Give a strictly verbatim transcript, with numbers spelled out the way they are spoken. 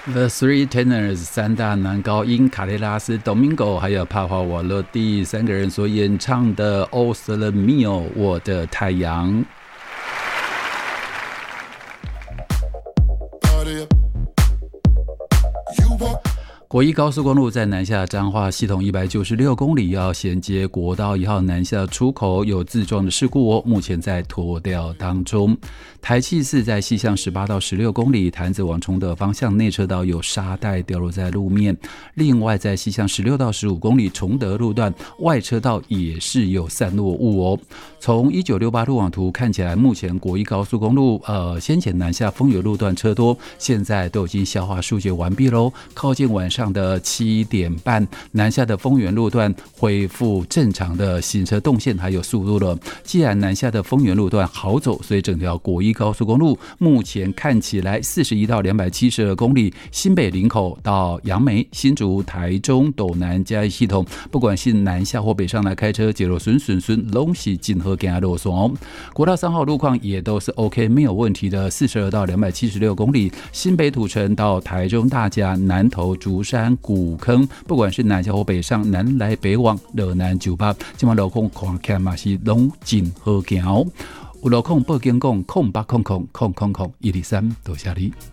The Three Tenors 三大男高音卡雷拉斯 Domingo 还有帕华瓦洛蒂三个人所演唱的 O Sole Mio 我的太阳。国一高速公路在南下彰化系统一百九十六公里，要衔接国道一号南下出口有自撞的事故哦，目前在拖吊当中。台七四在西向十八到十六公里，潭子往崇德方向内车道有沙袋掉落在路面。另外在西向十六到十五公里崇德路段外车道也是有散落物哦。从一九六八路网图看起来，目前国一高速公路呃先前南下丰原路段车多，现在都已经消化疏解完毕喽。靠近晚上的七点半，南下的丰原路段恢复正常的行车动线还有速度了。既然南下的丰原路段好走，所以整条国一高速公路目前看起来四十一到两百七十二公里，新北林口到杨梅、新竹、台中、斗南嘉义系统，不管是南下或北上来开车，节路顺顺顺拢是尽合给它落松。国道三号路况也都是 OK 没有问题的，四十二到两百七十六公里，新北土城到台中大甲、南投竹山、古坑，不管是南下或北上，南来北往，热南九八，今晚路况看起来嘛是拢真好行。有路况报警讲空八空空空空空一二三，多谢你。